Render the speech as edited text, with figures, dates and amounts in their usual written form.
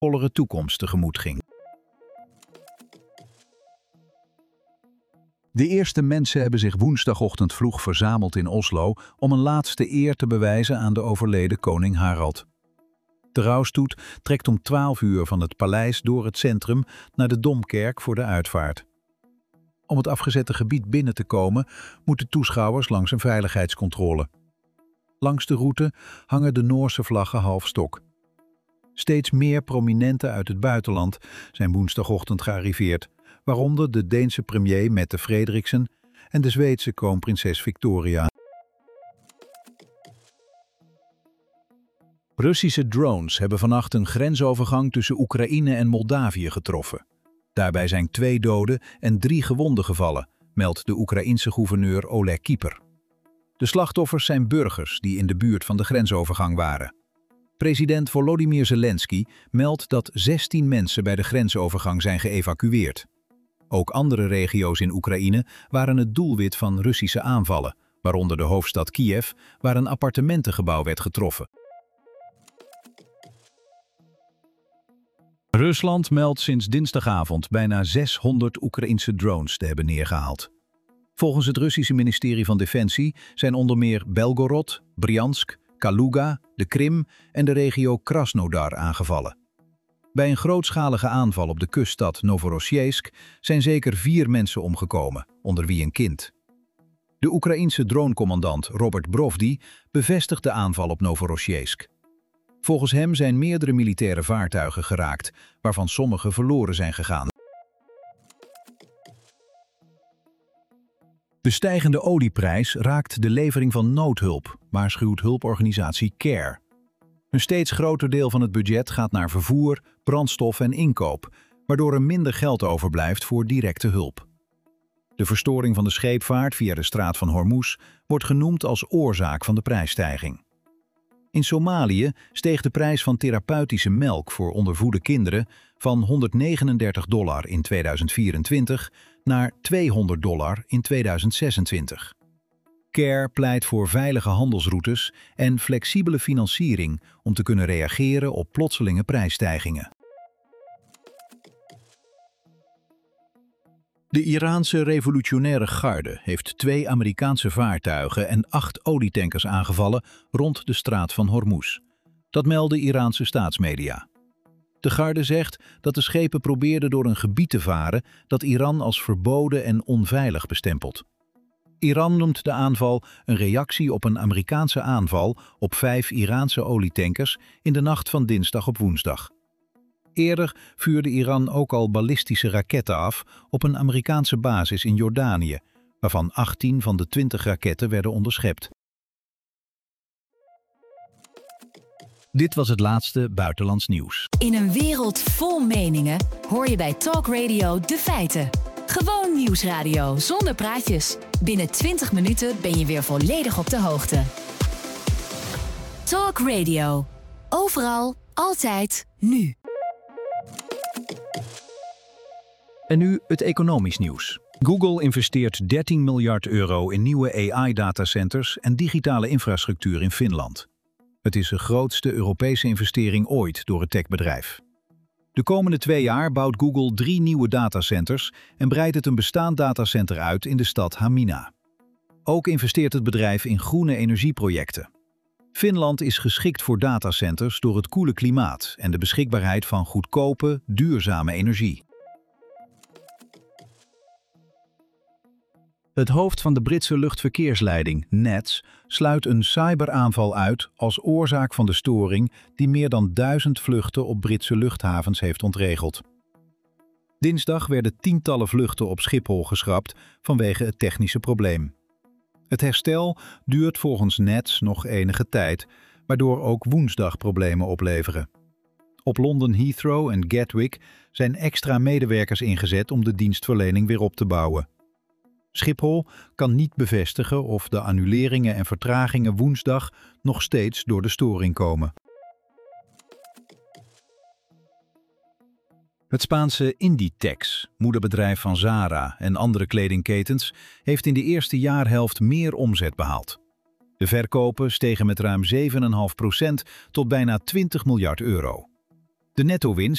vollere toekomst tegemoet ging. De eerste mensen hebben zich woensdagochtend vroeg verzameld in Oslo om een laatste eer te bewijzen aan de overleden koning Harald. De rouwstoet trekt om 12 uur van het paleis door het centrum naar de Domkerk voor de uitvaart. Om het afgezette gebied binnen te komen, moeten toeschouwers langs een veiligheidscontrole. Langs de route hangen de Noorse vlaggen half stok. Steeds meer prominenten uit het buitenland zijn woensdagochtend gearriveerd, waaronder de Deense premier Mette Frederiksen en de Zweedse kroonprinses Victoria. Russische drones hebben vannacht een grensovergang tussen Oekraïne en Moldavië getroffen. Daarbij zijn 2 doden en 3 gewonden gevallen, meldt de Oekraïense gouverneur Oleg Kieper. De slachtoffers zijn burgers die in de buurt van de grensovergang waren. President Volodymyr Zelensky meldt dat 16 mensen bij de grensovergang zijn geëvacueerd. Ook andere regio's in Oekraïne waren het doelwit van Russische aanvallen, waaronder de hoofdstad Kiev, waar een appartementengebouw werd getroffen. Rusland meldt sinds dinsdagavond bijna 600 Oekraïense drones te hebben neergehaald. Volgens het Russische ministerie van Defensie zijn onder meer Belgorod, Bryansk, Kaluga, de Krim en de regio Krasnodar aangevallen. Bij een grootschalige aanval op de kuststad Novorossiysk zijn zeker 4 mensen omgekomen, onder wie een kind. De Oekraïense dronecommandant Robert Brovdi bevestigt de aanval op Novorossiysk. Volgens hem zijn meerdere militaire vaartuigen geraakt, waarvan sommige verloren zijn gegaan. De stijgende olieprijs raakt de levering van noodhulp, waarschuwt hulporganisatie CARE. Een steeds groter deel van het budget gaat naar vervoer, brandstof en inkoop, waardoor er minder geld overblijft voor directe hulp. De verstoring van de scheepvaart via de straat van Hormuz wordt genoemd als oorzaak van de prijsstijging. In Somalië steeg de prijs van therapeutische melk voor ondervoede kinderen van $139 in 2024 naar $200 in 2026. CARE pleit voor veilige handelsroutes en flexibele financiering om te kunnen reageren op plotselinge prijsstijgingen. De Iraanse revolutionaire garde heeft 2 Amerikaanse vaartuigen en 8 olietankers aangevallen rond de straat van Hormuz. Dat melden Iraanse staatsmedia. De garde zegt dat de schepen probeerden door een gebied te varen dat Iran als verboden en onveilig bestempelt. Iran noemt de aanval een reactie op een Amerikaanse aanval op 5 Iraanse olietankers in de nacht van dinsdag op woensdag. Eerder vuurde Iran ook al ballistische raketten af op een Amerikaanse basis in Jordanië, waarvan 18 van de 20 raketten werden onderschept. Dit was het laatste buitenlands nieuws. In een wereld vol meningen hoor je bij Talk Radio de feiten. Gewoon nieuwsradio zonder praatjes. Binnen 20 minuten ben je weer volledig op de hoogte. Talk Radio. Overal, altijd, nu. En nu het economisch nieuws. Google investeert €13 miljard in nieuwe AI-datacenters en digitale infrastructuur in Finland. Het is de grootste Europese investering ooit door het techbedrijf. De komende 2 jaar bouwt Google 3 nieuwe datacenters en breidt het een bestaand datacenter uit in de stad Hamina. Ook investeert het bedrijf in groene energieprojecten. Finland is geschikt voor datacenters door het koele klimaat en de beschikbaarheid van goedkope, duurzame energie. Het hoofd van de Britse luchtverkeersleiding, NATS, sluit een cyberaanval uit als oorzaak van de storing die meer dan 1000 vluchten op Britse luchthavens heeft ontregeld. Dinsdag werden tientallen vluchten op Schiphol geschrapt vanwege het technische probleem. Het herstel duurt volgens NATS nog enige tijd, waardoor ook woensdag problemen opleveren. Op London Heathrow en Gatwick zijn extra medewerkers ingezet om de dienstverlening weer op te bouwen. Schiphol kan niet bevestigen of de annuleringen en vertragingen woensdag nog steeds door de storing komen. Het Spaanse Inditex, moederbedrijf van Zara en andere kledingketens, heeft in de eerste jaarhelft meer omzet behaald. De verkopen stegen met ruim 7,5% tot bijna €20 miljard. De netto-winst